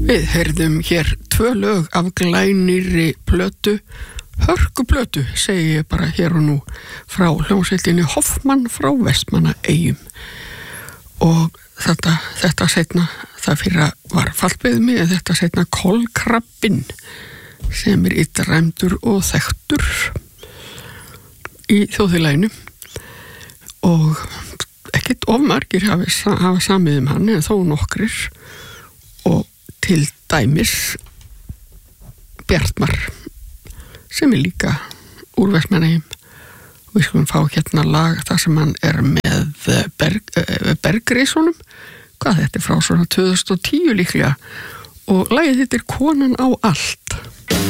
Við heyrðum hér 2 lög af glænýrri plötu, hörkuplötu, segi ég bara hér og nú, frá hljómsveitinni Hoffmann frá Vestmannaeyjum. Og þetta seinna, það fyrra var fallbeðmi, en þetta seinna kolkrabbinn, sem illræmdur og þekktur í þjóðfélaginu. Og ekkert of margir hafa samið hann, en þó nokkrir, og til dæmis Bjartmar, sem líka úr Vestmannaeyjum. Við skulum fá hérna lag þar sem hann með Bergreisunum, hvað þetta frá svona 2010 líklega, og lagið þetta Konan á allt.